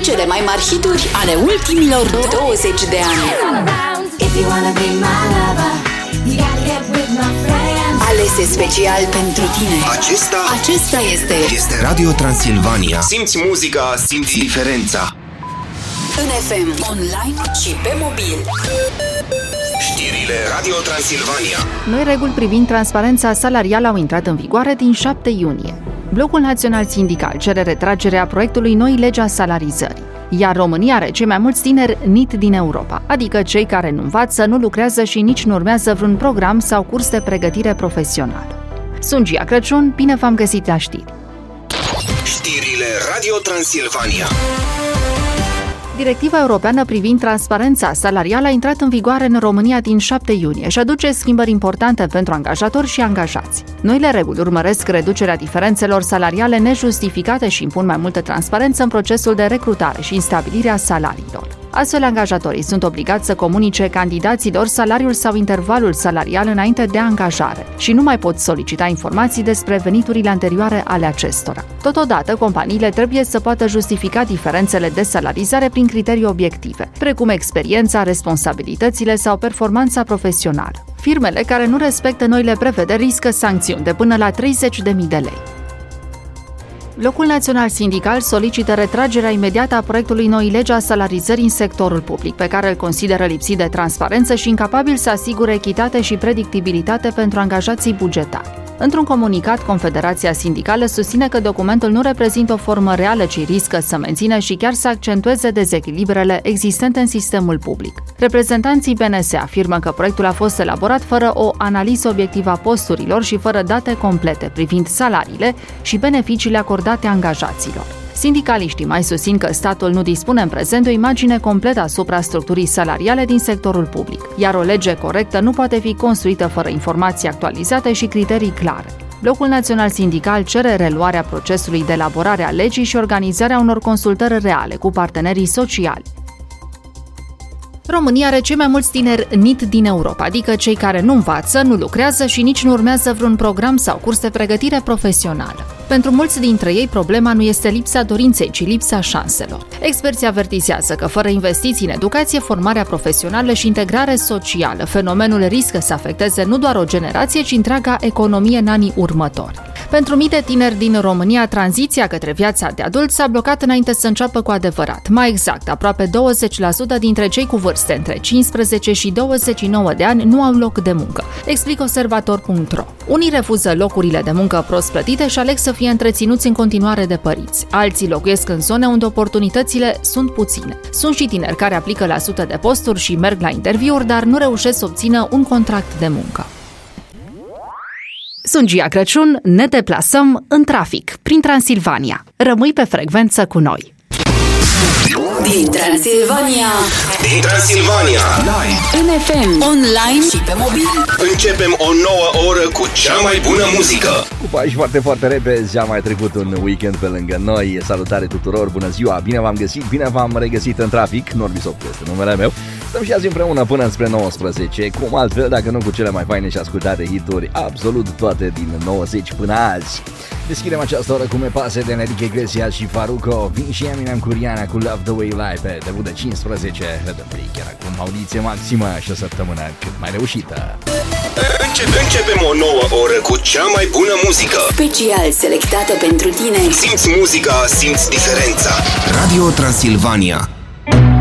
cele mai mari hituri ale ultimilor 20 de ani. Alese special pentru tine. Acesta este Radio Transilvania. Simți muzica, simți diferența. în FM, online și pe mobil. Știrile Radio Transilvania. Noi reguli privind transparența salarială au intrat în vigoare din 7 iunie. Blocul Național Sindical cere retragerea proiectului noi legea salarizării. Iar România are cei mai mulți tineri NEET din Europa, adică cei care nu învață, nu lucrează și nici nu urmează vreun program sau curs de pregătire profesională. Sunt Gia Crăciun, bine v-am găsit la știri. Știrile Radio Transilvania. Directiva europeană privind transparența salarială a intrat în vigoare în România din 7 iunie și aduce schimbări importante pentru angajatori și angajați. Noile reguli urmăresc reducerea diferențelor salariale nejustificate și impun mai multă transparență în procesul de recrutare și în stabilirea salariilor. Astfel, angajatorii sunt obligați să comunice candidaților salariul sau intervalul salarial înainte de angajare și nu mai pot solicita informații despre veniturile anterioare ale acestora. Totodată, companiile trebuie să poată justifica diferențele de salarizare prin criterii obiective, precum experiența, responsabilitățile sau performanța profesională. Firmele care nu respectă noile prevederi riscă sancțiuni de până la 30.000 de lei. Blocul Național Sindical solicită retragerea imediată a proiectului noi lege a salarizării în sectorul public, pe care îl consideră lipsit de transparență și incapabil să asigure echitate și predictibilitate pentru angajații bugetari. Într-un comunicat, Confederația Sindicală susține că documentul nu reprezintă o formă reală, ci riscă să mențină și chiar să accentueze dezechilibrele existente în sistemul public. Reprezentanții BNS afirmă că proiectul a fost elaborat fără o analiză obiectivă a posturilor și fără date complete privind salariile și beneficiile acordate angajaților. Sindicaliștii mai susțin că statul nu dispune în prezent de o imagine completă asupra structurii salariale din sectorul public, iar o lege corectă nu poate fi construită fără informații actualizate și criterii clare. Blocul Național Sindical cere reluarea procesului de elaborare a legii și organizarea unor consultări reale cu partenerii sociali. România are cei mai mulți tineri NEET din Europa, adică cei care nu învață, nu lucrează și nici nu urmează vreun program sau curs de pregătire profesională. Pentru mulți dintre ei, problema nu este lipsa dorinței, ci lipsa șanselor. Experții avertizează că fără investiții în educație, formarea profesională și integrare socială, fenomenul riscă să afecteze nu doar o generație, ci întreaga economie în anii următori. Pentru mii de tineri din România, tranziția către viața de adult s-a blocat înainte să înceapă cu adevărat. Mai exact, aproape 20% dintre cei cu vârste între 15 și 29 de ani nu au loc de muncă, explică observator.ro. Unii refuză locurile de muncă prost plătite și aleg să fie întreținuți în continuare de părinți. Alții locuiesc în zone unde oportunitățile sunt puține. Sunt și tineri care aplică la sute de posturi și merg la interviuri, dar nu reușesc să obțină un contract de muncă. Sunt Gia Crăciun, ne deplasăm în trafic, prin Transilvania. Rămâi pe frecvență cu noi! Din Transilvania, Live, în FM, online și pe mobil. începem o nouă oră cu cea mai bună muzică. Cu pași foarte, foarte repezi, am mai trecut un weekend pe lângă noi. Salutare tuturor, bună ziua, bine v-am găsit, bine v-am regăsit în trafic. Norbi Sopru este numele meu. Stăm și azi împreună până spre 19. Cum altfel, dacă nu cu cele mai faine și ascultate hituri, absolut toate din 90 până azi. Deschidem această oră cu Me Pase de Enrique Iglesias și Farruko. Vin și Eminem cu Rihanna cu Love The Way You Lie pe debut de 15. Le dăm play chiar acum, audiție maximă și o săptămână cât mai reușită. Începem o nouă oră cu cea mai bună muzică. Special selectată pentru tine. Simți muzica, simți diferența. Radio Transilvania.